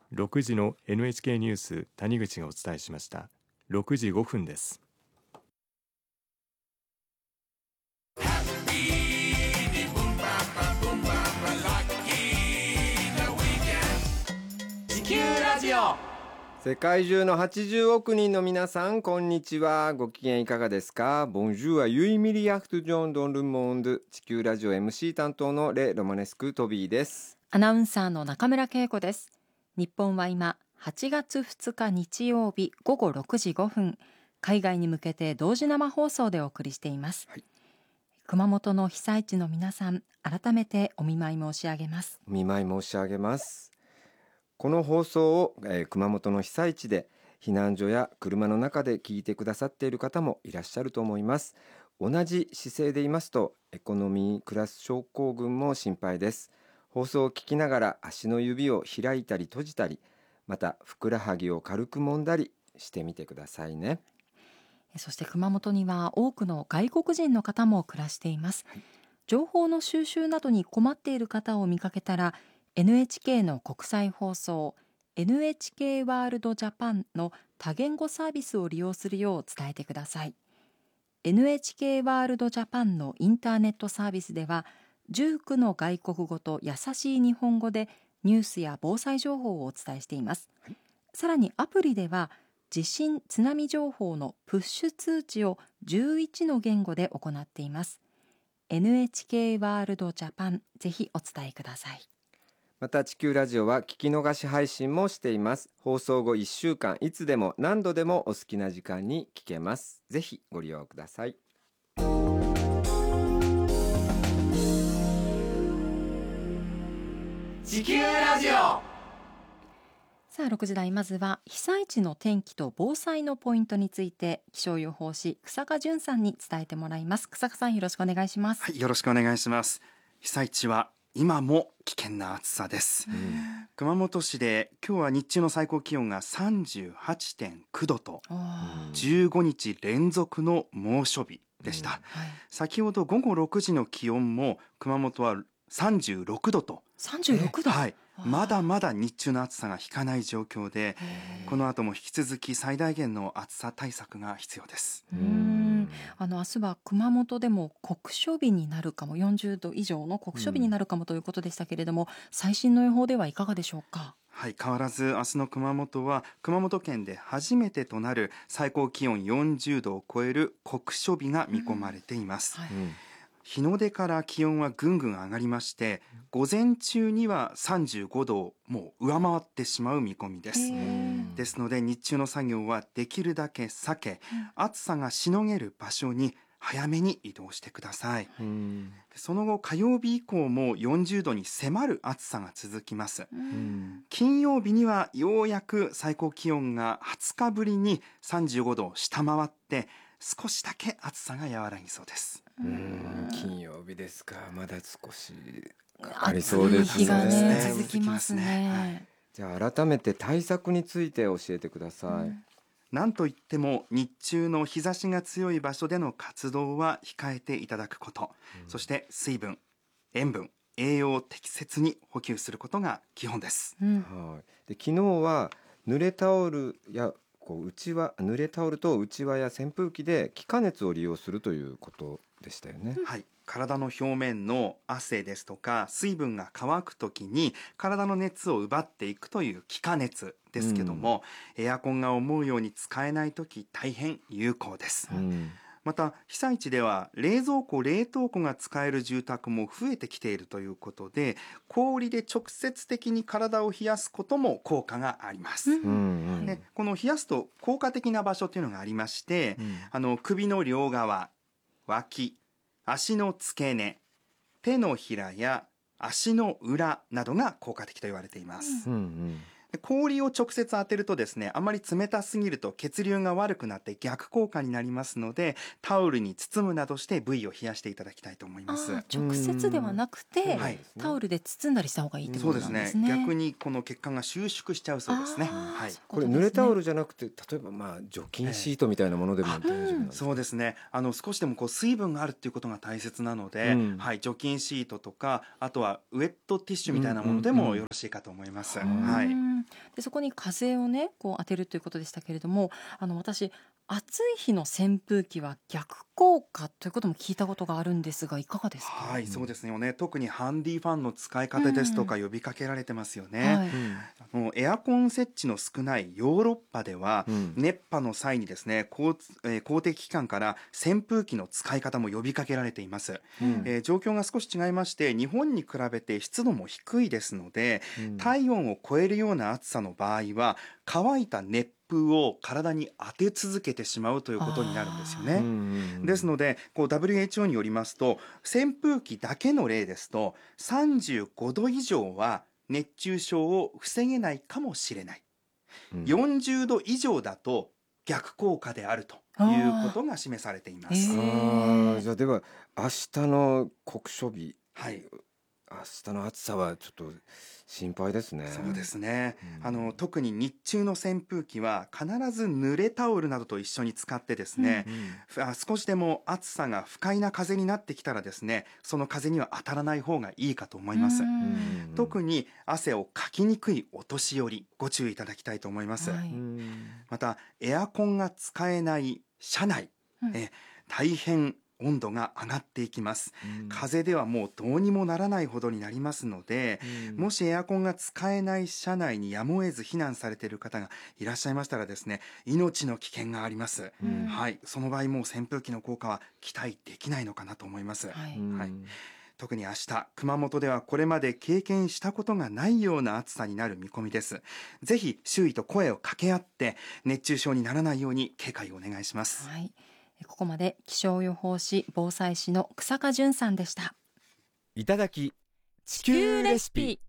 6時の NHK ニュース谷口がお伝えしました。6時5分です。 地球ラジオ。世界中の80億人の皆さん、こんにちは。ご機嫌いかがですか？ボンジューアユイミリアクトジョンドンルモンド。地球ラジオ MC 担当のレ・ロマネスクトビーです。 アナウンサーの中村恵子です。日本は今8月2日日曜日午後6時5分、海外に向けて同時生放送でお送りしています、熊本の被災地の皆さん、改めてお見舞い申し上げます。 お見舞い申し上げます。この放送を、熊本の被災地で避難所や車の中で聞いてくださっている方もいらっしゃると思います。同じ姿勢で言いますと、エコノミークラス症候群も心配です。放送を聞きながら足の指を開いたり閉じたり、またふくらはぎを軽く揉んだりしてみてくださいね。 そして熊本には多くの外国人の方も暮らしています、情報の収集などに困っている方を見かけたら NHK の国際放送 NHK ワールドジャパンの多言語サービスを利用するよう伝えてください。 NHK ワールドジャパンのインターネットサービスでは19の外国語と優しい日本語でニュースや防災情報をお伝えしています、さらにアプリでは地震・津波情報のプッシュ通知を11の言語で行っています。 NHK ワールドジャパン、ぜひお伝えください。 また地球ラジオは聞き逃し配信もしています。放送後1週間いつでも何度でもお好きな時間に聞けます。ぜひご利用ください。 地球ラジオ。 さあ6時台、まずは被災地の天気と防災のポイントについて気象予報士草加淳さんに伝えてもらいます。草加さん、よろしくお願いします。 はい、よろしくお願いします。被災地は今も危険な暑さです、熊本市で今日は日中の最高気温が 38.9 度と15日連続の猛暑日でした、先ほど午後6時の気温も熊本は36度と 36度、 まだまだ日中の暑さが引かない状況で、この後も引き続き最大限の暑さ対策が必要です。 明日は熊本でも酷暑日になるかも、40度以上の酷暑日になるかもということでしたけれども、最新の予報ではいかがでしょうか？ はい、変わらず明日の熊本は熊本県で初めてとなる最高気温40度を超える酷暑日が見込まれています、日の出から気温はぐんぐん上がりまして、午前中には35度をもう上回ってしまう見込みです。ですので日中の作業はできるだけ避け、暑さがしのげる場所に早めに移動してください。その後火曜日以降も40度に迫る暑さが続きます。金曜日にはようやく最高気温が20日ぶりに35度を下回って少しだけ暑さが和らぎそうです。 金曜日ですか。まだ少しありそうですね。 日がね続きますね。 じゃあ改めて対策について教えてください。 なんといっても日中の日差しが強い場所での活動は控えていただくこと、そして水分、塩分、栄養を適切に補給することが基本です。 で昨日は濡れタオルや濡れタオルとうちわや扇風機で気化熱を利用するということでしたよね。 はい、体の表面の汗ですとか水分が乾くときに体の熱を奪っていくという気化熱ですけども、エアコンが思うように使えないとき大変有効です。また被災地では冷蔵庫、冷凍庫が使える住宅も増えてきているということで、氷で直接的に体を冷やすことも効果があります。でこの冷やすと効果的な場所というのがありまして、首の両側、脇、足の付け根、手のひらや足の裏などが効果的と言われています。氷を直接当てるとですね、あまり冷たすぎると血流が悪くなって逆効果になりますので、タオルに包むなどして部位を冷やしていただきたいと思います。 直接ではなくて、タオルで包んだりした方がいいってことなんですね。 逆にこの血管が収縮しちゃうそうですね。 これ濡れタオルじゃなくて、例えば除菌シートみたいなものでも大丈夫なんですか？ そうですね、少しでも水分があるっていうことが大切なので、除菌シートとか、あとはウェットティッシュみたいなものでもよろしいかと思います。 でそこに風をねこう当てるということでしたけれども、私暑い日の扇風機は逆効果ということも聞いたことがあるんですが、いかがですか？ はい、そうですよね。特にハンディファンの使い方ですとか呼びかけられてますよね。 はいエアコン設置の少ないヨーロッパでは、 うん熱波の際にですね、公的機関から扇風機の使い方も呼びかけられています。 うん状況が少し違いまして、日本に比べて湿度も低いですので、体温を超えるような暑さの場合は乾いた熱風を体に当て続けてしまうということになるんですよね。ですのでWHO によりますと、扇風機だけの例ですと35度以上は熱中症を防げないかもしれない、40度以上だと逆効果であるということが示されています。 じゃあでは明日の酷暑日、 はい明日の暑さはちょっと心配ですね。 そうですね、特に日中の扇風機は必ず濡れタオルなどと一緒に使ってですね、少しでも暑さが不快な風になってきたらですね、その風には当たらない方がいいかと思います。特に汗をかきにくいお年寄り、ご注意いただきたいと思います。 はいまたエアコンが使えない車内、大変温度が上がっていきます。風ではもうどうにもならないほどになりますので、もしエアコンが使えない車内にやむを得ず避難されている方がいらっしゃいましたらですね、命の危険があります。はい、その場合もう扇風機の効果は期待できないのかなと思います。はい、特に明日熊本ではこれまで経験したことがないような暑さになる見込みです。ぜひ周囲と声を掛け合って熱中症にならないように警戒をお願いします。 はい、ここまで気象予報士防災士の草加淳さんでした。 いただき地球レシピ。